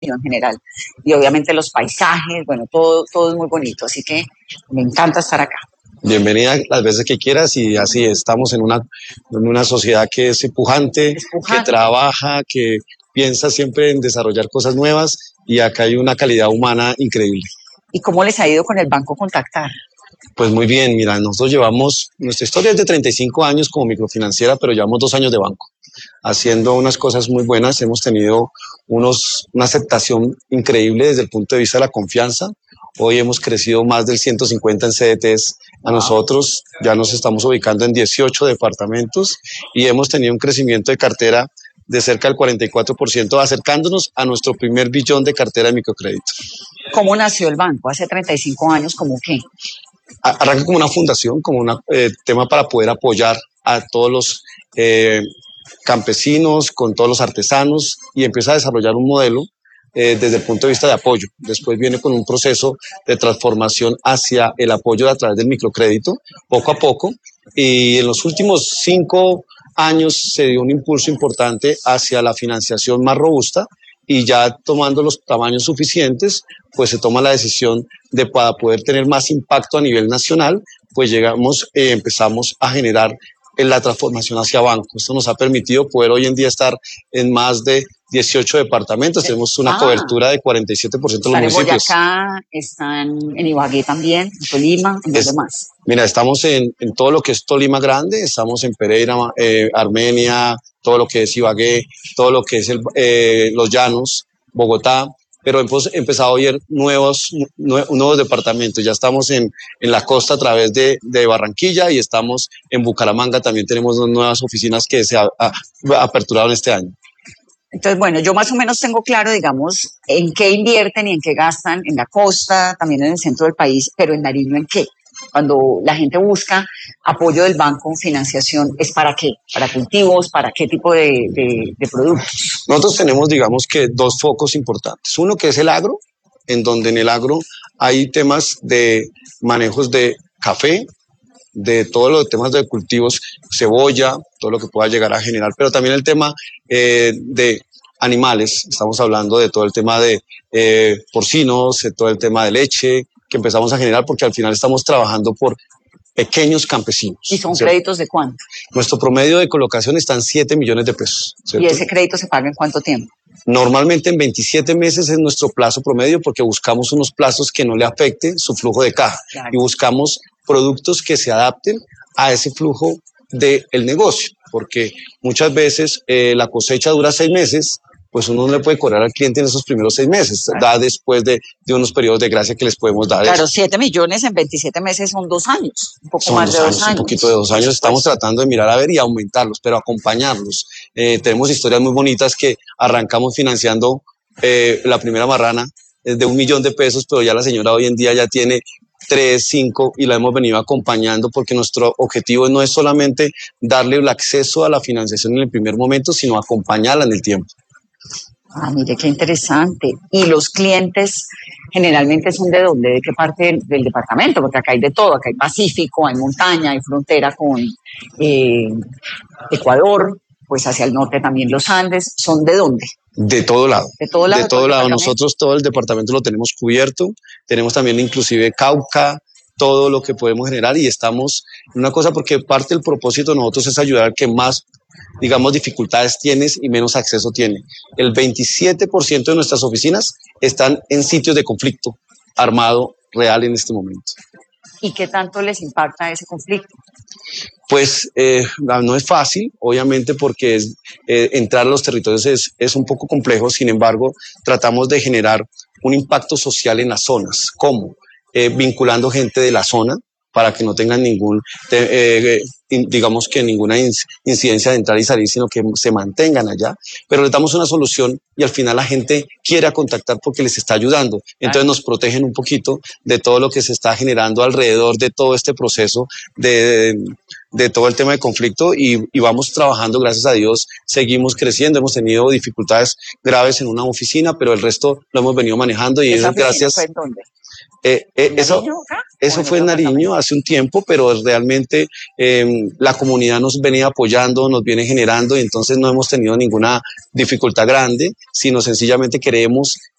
en general. Y obviamente los paisajes, bueno, todo es muy bonito, así que me encanta estar acá. Bienvenida las veces que quieras y así estamos en una sociedad que es empujante, que trabaja, que piensa siempre en desarrollar cosas nuevas y acá hay una calidad humana increíble. ¿Y cómo les ha ido con el Banco Contactar? Pues muy bien, mira, nosotros nuestra historia es de 35 años como microfinanciera, pero llevamos 2 años de banco, haciendo unas cosas muy buenas. Hemos tenido una aceptación increíble desde el punto de vista de la confianza. Hoy hemos crecido más del 150 en CDTs a nosotros, ya nos estamos ubicando en 18 departamentos y hemos tenido un crecimiento de cartera de cerca del 44%, acercándonos a nuestro primer billón de cartera de microcrédito. ¿Cómo nació el banco? Hace 35 años, ¿cómo qué? Arranca como una fundación, como un tema para poder apoyar a todos los campesinos, con todos los artesanos y empieza a desarrollar un modelo desde el punto de vista de apoyo. Después viene con un proceso de transformación hacia el apoyo a través del microcrédito, poco a poco, y en los últimos 5 años se dio un impulso importante hacia la financiación más robusta y ya tomando los tamaños suficientes, pues se toma la decisión de para poder tener más impacto a nivel nacional, pues empezamos a generar la transformación hacia banco. Esto nos ha permitido poder hoy en día estar en más de 18 departamentos, tenemos una cobertura de 47% de los municipios. Están en Boyacá, están en Ibagué también, en Tolima, ¿en dónde más? Mira, estamos en todo lo que es Tolima Grande, estamos en Pereira, Armenia, todo lo que es Ibagué, todo lo que es los Llanos, Bogotá, pero hemos empezado a ver nuevos departamentos. Ya estamos en la costa a través de Barranquilla y estamos en Bucaramanga, también tenemos 2 nuevas oficinas que se aperturaron este año. Entonces, bueno, yo más o menos tengo claro, digamos, en qué invierten y en qué gastan en la costa, también en el centro del país, pero en Nariño, ¿en qué? Cuando la gente busca apoyo del banco, financiación, ¿es para qué? ¿Para cultivos? ¿Para qué tipo de productos? Nosotros tenemos, digamos que 2 focos importantes. Uno que es el agro, en donde en el agro hay temas de manejos de café, de todos los temas de cultivos, cebolla, todo lo que pueda llegar a generar, pero también el tema de animales. Estamos hablando de todo el tema de porcinos, de todo el tema de leche que empezamos a generar porque al final estamos trabajando por pequeños campesinos. ¿Y son créditos de cuánto? Nuestro promedio de colocación está en 7 millones de pesos. ¿Cierto? ¿Y ese crédito se paga en cuánto tiempo? Normalmente en 27 meses es nuestro plazo promedio porque buscamos unos plazos que no le afecten su flujo de caja. Claro. Y buscamos productos que se adapten a ese flujo del negocio, porque muchas veces la cosecha dura 6 meses, pues uno no le puede cobrar al cliente en esos primeros 6 meses, claro. Da después de unos periodos de gracia que les podemos dar. Claro, 7 millones en 27 meses son 2 años, un poco más de 2 años. Un poquito de 2 años, estamos tratando de mirar a ver y aumentarlos, pero acompañarlos. Tenemos historias muy bonitas que arrancamos financiando la primera marrana de 1 millón de pesos, pero ya la señora hoy en día ya tiene 3, 5 y la hemos venido acompañando porque nuestro objetivo no es solamente darle el acceso a la financiación en el primer momento, sino acompañarla en el tiempo. Ah, mire, qué interesante. ¿Y los clientes generalmente son de dónde? ¿De qué parte del departamento? Porque acá hay de todo, acá hay Pacífico, hay montaña, hay frontera con Ecuador, pues hacia el norte también los Andes. ¿Son de dónde? De todo lado. De todo lado. De todo lado. Nosotros todo el departamento lo tenemos cubierto. Tenemos también inclusive Cauca, todo lo que podemos generar y estamos en una cosa porque parte del propósito de nosotros es ayudar al que más, digamos, dificultades tienes y menos acceso tiene. El 27% de nuestras oficinas están en sitios de conflicto armado real en este momento. ¿Y qué tanto les impacta ese conflicto? Pues no es fácil, obviamente, porque entrar a los territorios es un poco complejo. Sin embargo, tratamos de generar un impacto social en las zonas. ¿Cómo? Vinculando gente de la zona para que no tengan digamos que ninguna incidencia de entrar y salir, sino que se mantengan allá. Pero les damos una solución y al final la gente quiere contactar porque les está ayudando. Entonces nos protegen un poquito de todo lo que se está generando alrededor de todo este proceso de de todo el tema de conflicto y vamos trabajando, gracias a Dios, seguimos creciendo, hemos tenido dificultades graves en una oficina, pero el resto lo hemos venido manejando y ¿Esa eso oficina gracias. fue en dónde? ¿En Eso, Nariño acá? ¿O eso en fue en otro Nariño departamento? hace un tiempo, pero realmente la comunidad nos venía apoyando, nos viene generando y entonces no hemos tenido ninguna dificultad grande, sino sencillamente queremos